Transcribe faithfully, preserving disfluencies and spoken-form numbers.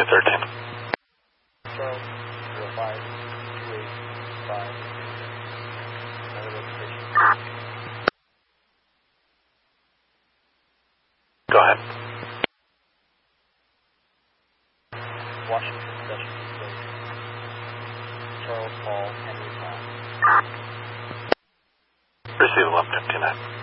thirteen. Charles, zero five two eight five. Another location. Go ahead. Washington Specialty Station. Charles Hall, Henry Town. Receive eleven fifty-nine.